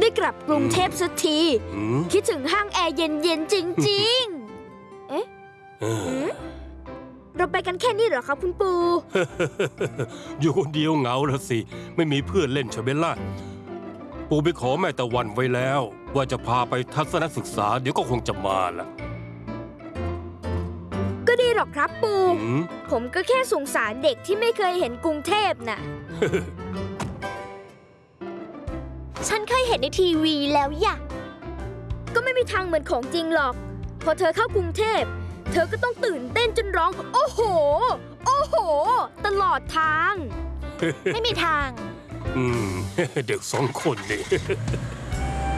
ได้กลับกรุงเทพสักทีคิดถึงห้างแอร์เย็นๆจริงๆเอ๊ะเราไปกันแค่นี้เหรอครับคุณปู่อยู่คนเดียวเหงาละสิไม่มีเพื่อนเล่นใช่ไหมล่ะปู่ไปขอแม่ตะวันไว้แล้วว่าจะพาไปทัศนศึกษาเดี๋ยวก็คงจะมาล่ะก็ดีหรอกครับปู่ผมก็แค่สงสารเด็กที่ไม่เคยเห็นกรุงเทพน่ะฉันเคยเห็นในทีวีแล้วอย่าก็ไม่มีทางเหมือนของจริงหรอกพอเธอเข้ากรุงเทพเธอก็ต้องตื่นเต้นจนร้องโอ้โหโอ้โหตลอดทางไม่มีทางเด็ก2 คนนี่